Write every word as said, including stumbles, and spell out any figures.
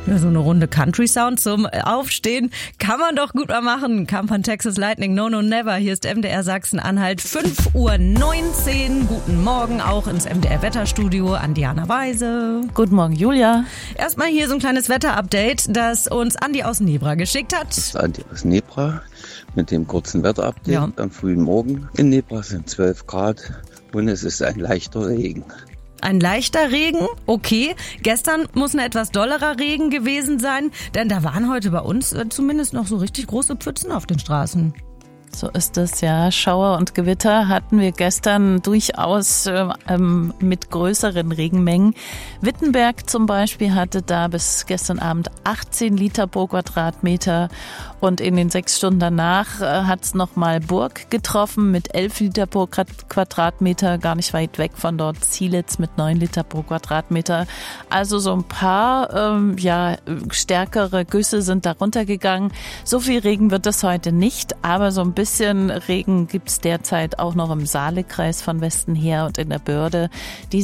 Ja, so eine Runde Country Sound zum Aufstehen kann man doch gut mal machen. Kam von Texas Lightning, No No Never. Hier ist M D R Sachsen-Anhalt, fünf Uhr neunzehn. Guten Morgen auch ins M D R Wetterstudio an Diana Weise. Guten Morgen, Julia. Erstmal hier so ein kleines Wetterupdate, das uns Andi aus Nebra geschickt hat. Das ist Andi aus Nebra mit dem kurzen Wetterupdate. Ja. Am frühen Morgen in Nebra sind zwölf Grad und es ist ein leichter Regen. Ein leichter Regen, okay. Gestern muss ein etwas dollerer Regen gewesen sein, denn da waren heute bei uns zumindest noch so richtig große Pfützen auf den Straßen. So ist es, ja. Schauer und Gewitter hatten wir gestern durchaus ähm, mit größeren Regenmengen. Wittenberg zum Beispiel hatte da bis gestern Abend achtzehn Liter pro Quadratmeter und in den sechs Stunden danach äh, hat es nochmal Burg getroffen mit elf Liter pro Quadratmeter, gar nicht weit weg von dort Zielitz mit neun Liter pro Quadratmeter. Also so ein paar ähm, ja stärkere Güsse sind da runtergegangen. So viel Regen wird es heute nicht, aber so ein bisschen Ein bisschen Regen gibt's derzeit auch noch im Saalekreis von Westen her und in der Börde. Die